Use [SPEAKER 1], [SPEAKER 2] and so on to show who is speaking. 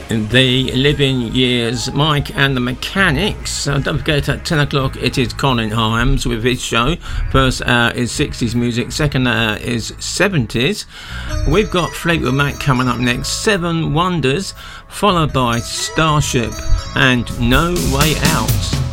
[SPEAKER 1] The Living Years, Mike and the Mechanics. Don't forget, at 10 o'clock it is Colin Hyams with his show. First hour is 60s music, second hour is 70s. We've got Fleetwood Mac coming up next, Seven Wonders, followed by Starship and No Way Out.